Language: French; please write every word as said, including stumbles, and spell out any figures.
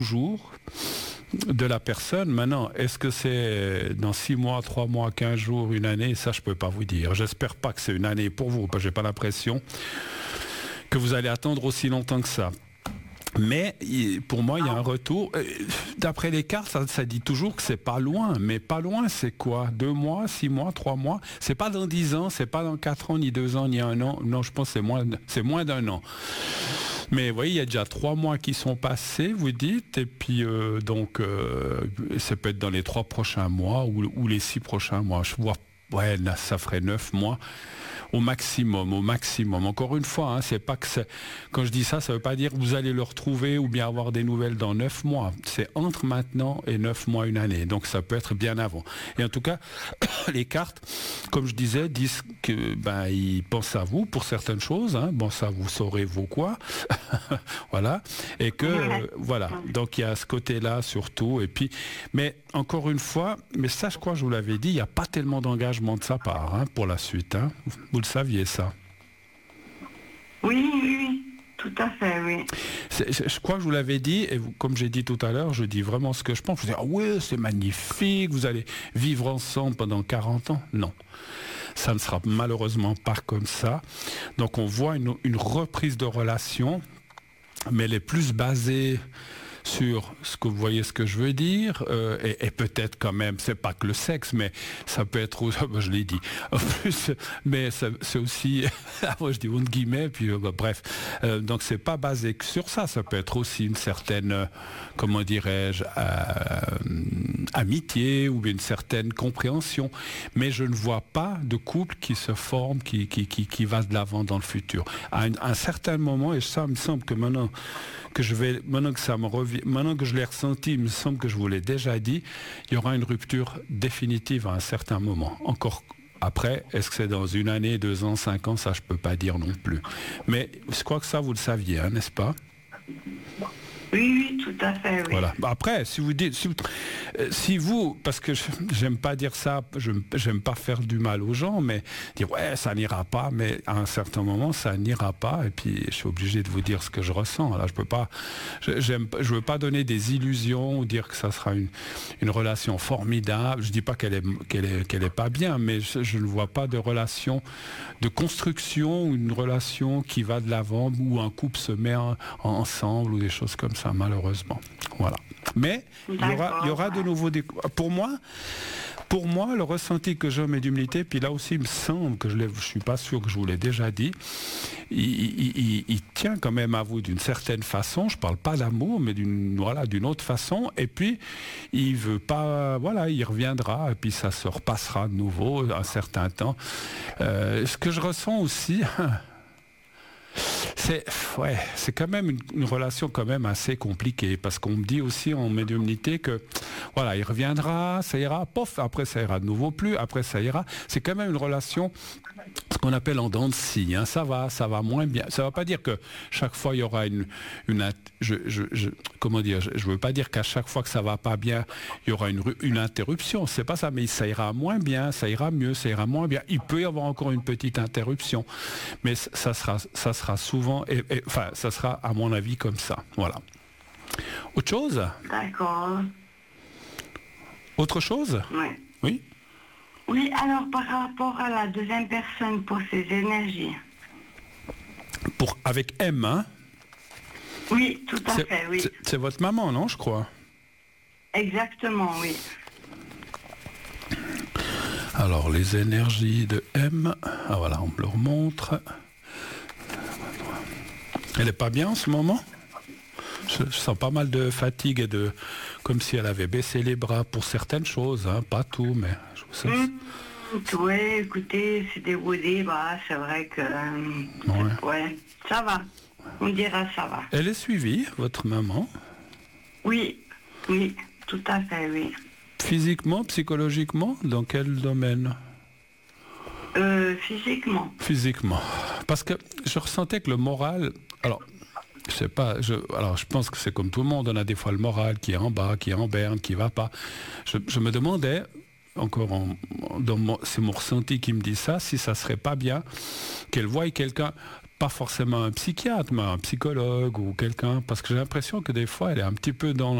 toujours de la personne. Maintenant, est-ce que c'est dans six mois, trois mois, quinze jours, une année? Ça, je peux pas vous dire. J'espère pas que c'est une année pour vous, parce que j'ai pas l'impression que vous allez attendre aussi longtemps que ça. Mais pour moi, il y a un retour. D'après les cartes, ça, ça dit toujours que c'est pas loin. Mais pas loin, c'est quoi? Deux mois, six mois, trois mois? C'est pas dans dix ans, c'est pas dans quatre ans, ni deux ans, ni un an. Non, je pense que c'est moins, c'est moins d'un an. Mais vous voyez, il y a déjà trois mois qui sont passés, vous dites, et puis euh, donc euh, ça peut être dans les trois prochains mois ou, ou les six prochains mois. Je vois, ouais, là, ça ferait neuf mois. Au maximum, au maximum. Encore une fois, hein, c'est pas que c'est... quand je dis ça, ça veut pas dire que vous allez le retrouver ou bien avoir des nouvelles dans neuf mois. C'est entre maintenant et neuf mois, une année. Donc ça peut être bien avant. Et en tout cas, les cartes, comme je disais, disent que ben ils pensent à vous pour certaines choses. Hein. Bon, ça vous saurez vous quoi. Voilà. Et que euh, voilà. Donc il y a ce côté-là surtout. Et puis, mais encore une fois, mais ça, je crois, que je vous l'avais dit, il n'y a pas tellement d'engagement de sa part hein, pour la suite. Hein. Vous le saviez, ça? Oui, oui, oui, tout à fait, oui. C'est, je crois que je vous l'avais dit, et vous, comme j'ai dit tout à l'heure, je dis vraiment ce que je pense. Je vous dis, ah ouais, c'est magnifique, vous allez vivre ensemble pendant quarante ans. Non, ça ne sera malheureusement pas comme ça. Donc on voit une, une reprise de relation, mais elle est plus basée sur ce que vous voyez ce que je veux dire euh, et, et peut-être quand même c'est pas que le sexe mais ça peut être je l'ai dit en plus mais ça, c'est aussi moi je dis entre guillemets puis euh, bah, bref euh, donc c'est pas basé que sur ça, ça peut être aussi une certaine euh, comment dirais-je euh, amitié ou une certaine compréhension, mais je ne vois pas de couple qui se forme qui, qui, qui, qui va de l'avant dans le futur à un, à un certain moment, et ça me semble que maintenant que je vais maintenant que ça me revient maintenant que je l'ai ressenti, il me semble que je vous l'ai déjà dit, il y aura une rupture définitive à un certain moment. Encore après, est-ce que c'est dans une année, deux ans, cinq ans, ça je peux pas dire non plus. Mais je crois que ça vous le saviez, hein, n'est-ce pas? Oui, oui, tout à fait, oui. Voilà. Après, si vous dites, si vous, euh, si vous parce que je, j'aime pas dire ça, je, j'aime pas faire du mal aux gens, mais dire ouais, ça n'ira pas, mais à un certain moment, ça n'ira pas, et puis je suis obligé de vous dire ce que je ressens. Là, je peux pas, je, j'aime, je veux pas donner des illusions ou dire que ça sera une, une relation formidable. Je dis pas qu'elle est, qu'elle est, qu'elle est pas bien, mais je, je ne vois pas de relation de construction ou une relation qui va de l'avant où un couple se met en, en, ensemble ou des choses comme ça. Ça, malheureusement. Voilà. Mais il y aura, il y aura de nouveaux... Dé... Pour moi, pour moi, le ressenti que j'ai en médiumnité, puis là aussi, il me semble que je ne suis pas sûr que je vous l'ai déjà dit, il, il, il, il tient quand même à vous d'une certaine façon. Je ne parle pas d'amour, mais d'une voilà, d'une autre façon. Et puis, il veut pas... Voilà, il reviendra, et puis ça se repassera de nouveau un certain temps. Euh, ce que je ressens aussi... C'est, ouais, c'est quand même une, une relation quand même assez compliquée parce qu'on me dit aussi en médiumnité que voilà, il reviendra, ça ira, pof, après ça ira de nouveau plus, après ça ira. C'est quand même une relation, ce qu'on appelle en dents de scie, hein. Ça va, ça va moins bien. Ça ne va pas dire que chaque fois il y aura une, une je, je, je, comment dire, je ne veux pas dire qu'à chaque fois que ça va pas bien, il y aura une, une interruption. C'est pas ça, mais ça ira moins bien, ça ira mieux, ça ira moins bien. Il peut y avoir encore une petite interruption, mais ça sera, ça sera souvent, et, et, enfin, ça sera à mon avis comme ça. Voilà. Autre chose? D'accord. Autre chose? Oui. Oui. Oui, alors par rapport à la deuxième personne pour ses énergies. Pour, avec M, hein? Oui, tout à c'est, fait, oui. C'est, c'est votre maman, non, je crois? Exactement, oui. Alors, les énergies de M. Ah voilà, on me le remontre. Elle est pas bien en ce moment? Je, je sens pas mal de fatigue et de... Comme si elle avait baissé les bras pour certaines choses, hein, pas tout, mais... Je vous sens... Mmh, oui, écoutez, c'est déroulé, bah, c'est vrai que... Ouais. ouais, ça va. On dira ça va. Elle est suivie, votre maman? Oui, oui, tout à fait, oui. Physiquement, psychologiquement, dans quel domaine? Euh, physiquement. Physiquement. Parce que je ressentais que le moral... Alors, je sais pas, je, alors je pense que c'est comme tout le monde, on a des fois le moral qui est en bas, qui est en berne, qui va pas. Je, je me demandais, encore en, dans mon, c'est mon ressenti qui me dit ça, si ça serait pas bien qu'elle voie quelqu'un pas forcément un psychiatre, mais un psychologue ou quelqu'un, parce que j'ai l'impression que des fois, elle est un petit peu dans